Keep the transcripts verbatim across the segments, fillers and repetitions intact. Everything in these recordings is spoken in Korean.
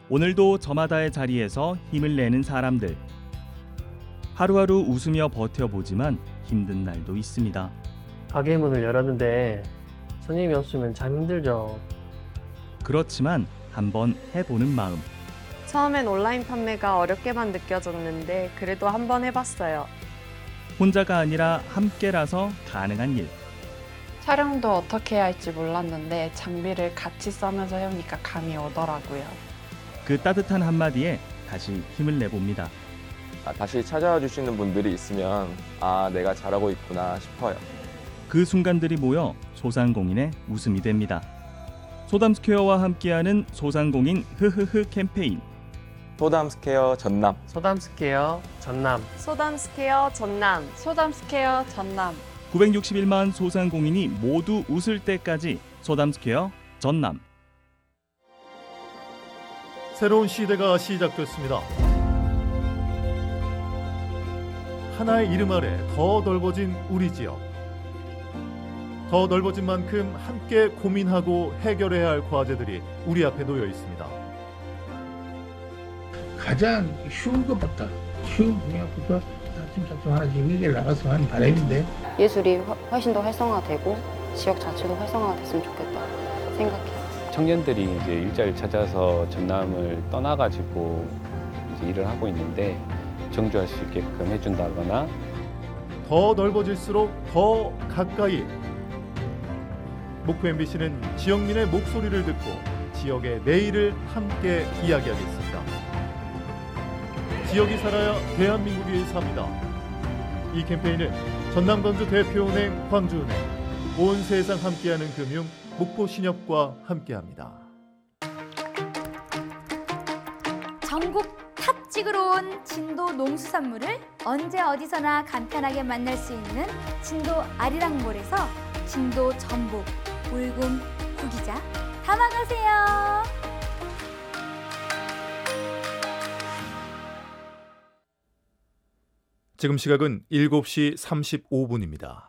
오늘도 저마다의 자리에서 힘을 내는 사람들. 하루하루 웃으며 버텨보지만 힘든 날도 있습니다. 가게 문을 열었는데 손님이 없으면 참 힘들죠. 그렇지만 한번 해보는 마음. 처음엔 온라인 판매가 어렵게만 느껴졌는데 그래도 한번 해봤어요. 혼자가 아니라 함께라서 가능한 일. 촬영도 어떻게 해야 할지 몰랐는데 장비를 같이 써면서 해오니까 감이 오더라고요. 그 따뜻한 한마디에 다시 힘을 내봅니다. 아, 다시 찾아와 주시는 분들이 있으면 아, 내가 잘하고 있구나 싶어요. 그 순간들이 모여 소상공인의 웃음이 됩니다. 소담스퀘어와 함께하는 소상공인 흐흐흐 캠페인. 소담스퀘어 전남. 소담스퀘어 전남. 소담스퀘어 전남. 소담스퀘어 전남. 구백육십일만 소상공인이 모두 웃을 때까지 소담스퀘어 전남. 새로운 시대가 시작됐습니다. 하나의 이름 아래 더 넓어진 우리 지역. 더 넓어진 만큼 함께 고민하고 해결해야 할 과제들이 우리 앞에 놓여 있습니다. 가장 쉬운 것부터 쉬운 분야부터 차츰차츰 하나씩 해결 나가서 하는 바람인데 예술이 훨씬 더 활성화되고 지역 자체도 활성화가 됐으면 좋겠다 생각해요. 청년들이 이제 일자리를 찾아서 전남을 떠나가지고 이제 일을 하고 있는데 정주할 수 있게끔 해준다거나 더 넓어질수록 더 가까이. 목포 엠비씨는 지역민의 목소리를 듣고 지역의 내일을 함께 이야기하겠습니다. 지역이 살아야 대한민국이 삽니다. 이 캠페인은 전남광주 대표은행, 광주은행, 온 세상 함께하는 금융, 목포신협과 함께합니다. 전국 탑 찍으러 온 진도 농수산물을 언제 어디서나 간편하게 만날 수 있는 진도 아리랑몰에서 진도 전복, 울금, 구기자 담아가세요. 지금 시각은 일곱 시 삼십오 분입니다.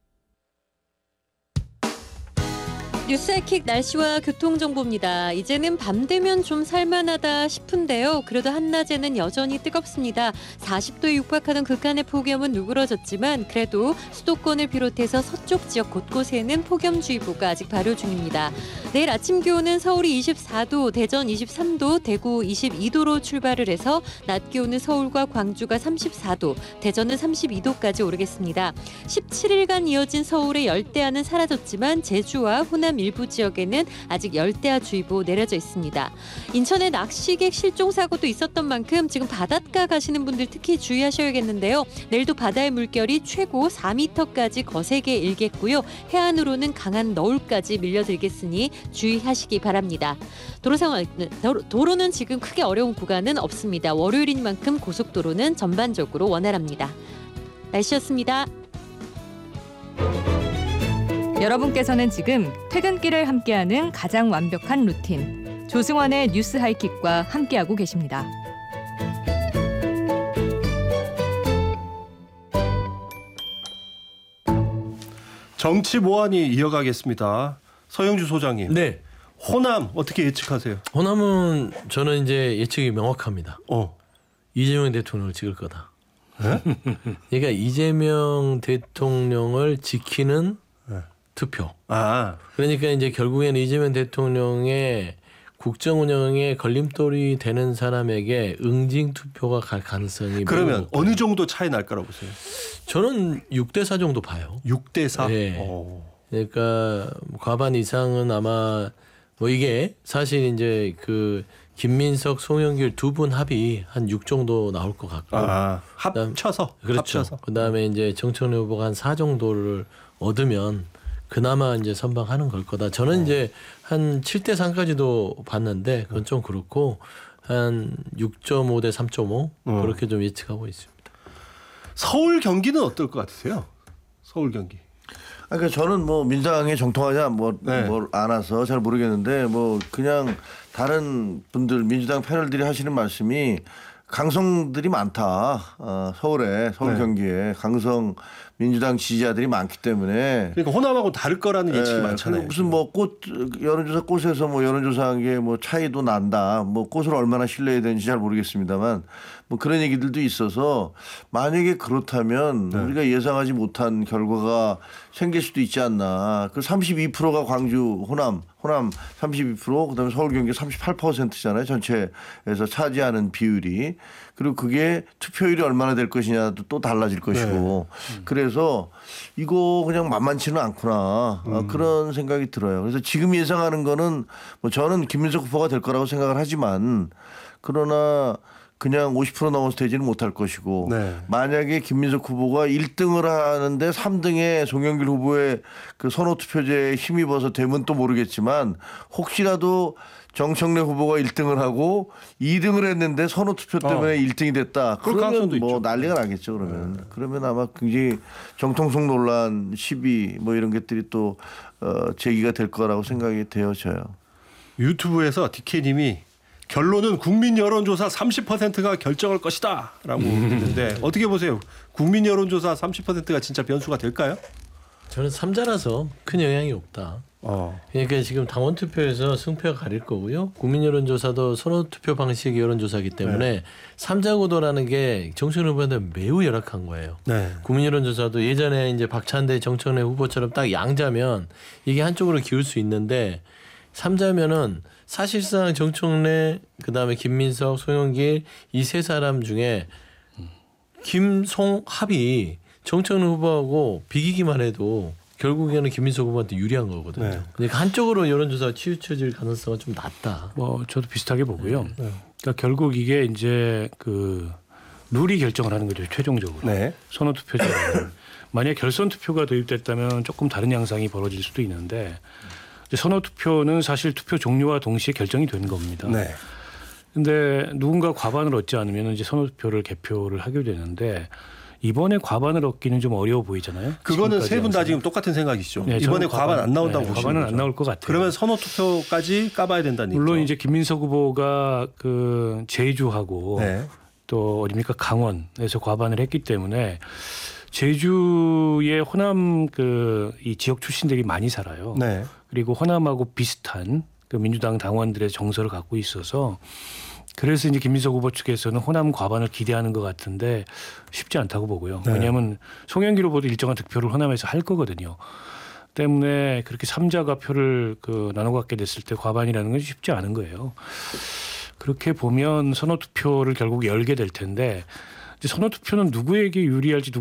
뉴스하이킥 날씨와 교통정보입니다. 이제는 밤 되면 좀 살만하다 싶은데요. 그래도 한낮에는 여전히 뜨겁습니다. 사십 도에 육박하던 극한의 폭염은 누그러졌지만 그래도 수도권을 비롯해서 서쪽 지역 곳곳에는 폭염주의보가 아직 발효 중입니다. 내일 아침 기온은 서울이 이십사 도, 대전 이십삼 도, 대구 이십이 도로 출발을 해서 낮 기온은 서울과 광주가 삼십사 도, 대전은 삼십이 도까지 오르겠습니다. 십칠 일간 이어진 서울의 열대야는 사라졌지만 제주와 호남 일부 지역에는 아직 열대야주의보 내려져 있습니다. 인천에 낚시객 실종 사고도 있었던 만큼 지금 바닷가 가시는 분들 특히 주의하셔야겠는데요. 내일도 바다의 물결이 최고 사 미터까지 거세게 일겠고요. 해안으로는 강한 너울까지 밀려들겠으니 주의하시기 바랍니다. 도로 상황, 도로는 지금 크게 어려운 구간은 없습니다. 월요일인 만큼 고속도로는 전반적으로 원활합니다. 날씨였습니다. 여러분께서는 지금 퇴근길을 함께하는 가장 완벽한 루틴 조승환의 뉴스 하이킥과 함께하고 계십니다. 정치 모안이 이어가겠습니다. 서영주 소장님. 네. 호남 어떻게 예측하세요? 호남은 저는 이제 예측이 명확합니다. 어. 이재명 대통령을 찍을 거다. 네? 그러니까 이재명 대통령을 지키는 네. 투표. 아. 그러니까 이제 결국에는 이재명 대통령의 국정 운영에 걸림돌이 되는 사람에게 응징 투표가 갈 가능성이 그러면 어느 정도 차이 날 거라고 보세요? 저는 육 대 사 정도 봐요. 육 대 사? 네. 오. 그러니까 과반 이상은 아마 뭐 이게 사실 이제 그 김민석, 송영길 두 분 합이 한 육 정도 나올 것 같고. 아, 합쳐서. 그렇죠. 합쳐서. 그다음에 이제 정청래 후보가 한 사 정도를 얻으면 그나마 이제 선방하는 걸 거다. 저는 어. 이제 한 칠 대 삼까지도 봤는데 그건 좀 그렇고 한 육 점 오 대 삼 점 오 어. 그렇게 좀 예측하고 있습니다. 서울 경기는 어떨 것 같으세요? 서울 경기. 그러니까 저는 뭐 민주당에 정통하지 뭐, 네. 뭘 알아서 잘 모르겠는데 뭐 그냥 다른 분들 민주당 패널들이 하시는 말씀이 강성들이 많다. 어, 서울에 서울 네. 경기에 강성 민주당 지지자들이 많기 때문에 그러니까 호남하고 다를 거라는 예측이 예, 많잖아요. 그리고 무슨 뭐 꽃 여론조사 꽃에서 뭐 여론조사한 게 뭐 차이도 난다. 뭐 꽃을 얼마나 신뢰해야 되는지 잘 모르겠습니다만 뭐 그런 얘기들도 있어서 만약에 그렇다면 네. 우리가 예상하지 못한 결과가 생길 수도 있지 않나. 그 삼십이 퍼센트가 광주 호남 호남 삼십이 퍼센트 그다음에 서울 경기 삼십팔 퍼센트잖아요. 전체에서 차지하는 비율이. 그리고 그게 투표율이 얼마나 될 것이냐도 또 달라질 것이고. 네. 그래서 이거 그냥 만만치는 않구나. 음. 어, 그런 생각이 들어요. 그래서 지금 예상하는 거는 뭐 저는 김민석 후보가 될 거라고 생각을 하지만 그러나 그냥 오십 퍼센트 넘어서 되지는 못할 것이고 네. 만약에 김민석 후보가 일 등을 하는데 삼 등에 송영길 후보의 그 선호투표제에 힘입어서 되면 또 모르겠지만 혹시라도 정청래 후보가 일 등을 하고 이 등을 했는데 선호투표 때문에 어. 일 등이 됐다. 그럴 그러면 가능성도 뭐 있죠. 난리가 나겠죠. 그러면. 네. 그러면 아마 굉장히 정통성 논란, 시비 뭐 이런 것들이 또 어, 제기가 될 거라고 생각이 되어져요. 유튜브에서 디케이님이 결론은 국민 여론조사 삼십 퍼센트가 결정할 것이다 라고 했는데 어떻게 보세요? 국민 여론조사 삼십 퍼센트가 진짜 변수가 될까요? 저는 삼자라서 큰 영향이 없다. 어. 그러니까 지금 당원 투표에서 승패가 가릴 거고요. 국민 여론조사도 선호 투표 방식 여론조사이기 때문에 네. 삼자 구도라는 게 정청래 후보한테 매우 열악한 거예요. 네. 국민 여론조사도 예전에 이제 박찬대 정청래 후보처럼 딱 양자면 이게 한쪽으로 기울 수 있는데 삼자면은 사실상 정청래 그다음에 김민석, 송영길 이 세 사람 중에 김송 합이 정청래 후보하고 비기기만 해도 결국에는 김민석 후보한테 유리한 거거든요. 네. 그러니까 한쪽으로 여론조사가 치우쳐질 가능성은 좀 낮다. 뭐 저도 비슷하게 보고요. 네. 그러니까 결국 이게 이제 그 룰이 결정을 하는 거죠. 최종적으로. 네. 선호 투표제는 만약 결선 투표가 도입됐다면 조금 다른 양상이 벌어질 수도 있는데 선호 투표는 사실 투표 종료와 동시에 결정이 되는 겁니다. 네. 근데 누군가 과반을 얻지 않으면 이제 선호 투표를 개표를 하게 되는데 이번에 과반을 얻기는 좀 어려워 보이잖아요. 그거는 세 분 다 지금 똑같은 생각이시죠. 네, 이번에 과반, 과반 안 나온다고 네, 보시는 과반은 거죠. 안 나올 것 같아요. 그러면 선호 투표까지 까봐야 된다는 물론 얘기죠. 이제 김민석 후보가 그 제주하고 네. 또 어딥니까 강원에서 과반을 했기 때문에 제주의 호남 그 이 지역 출신들이 많이 살아요. 네. 그리고 호남하고 비슷한 그 민주당 당원들의 정서를 갖고 있어서 그래서 이제 김민석 후보 측에서는 호남 과반을 기대하는 것 같은데 쉽지 않다고 보고요. 네. 왜냐하면 송영길 후보도 일정한 득표를 호남에서 할 거거든요. 때문에 그렇게 삼자가 표를 그 나눠 갖게 됐을 때 과반이라는 건 쉽지 않은 거예요. 그렇게 보면 선호 투표를 결국 열게 될 텐데 이제 선호 투표는 누구에게 유리할지